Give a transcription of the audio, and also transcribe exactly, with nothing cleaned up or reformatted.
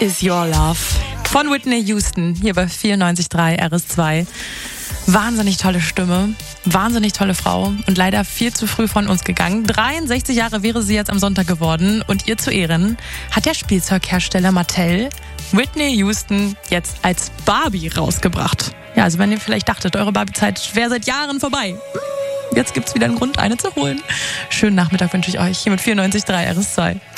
Is Your Love von Whitney Houston hier bei vierundneunzig Komma drei R S zwei. Wahnsinnig tolle Stimme, wahnsinnig tolle Frau und leider viel zu früh von uns gegangen. dreiundsechzig Jahre wäre sie jetzt am Sonntag geworden und ihr zu Ehren hat der Spielzeughersteller Mattel Whitney Houston jetzt als Barbie rausgebracht. Ja, also wenn ihr vielleicht dachtet, eure Barbie-Zeit wäre seit Jahren vorbei. Jetzt gibt's wieder einen Grund, eine zu holen. Schönen Nachmittag wünsche ich euch hier mit vierundneunzig Komma drei R S zwei.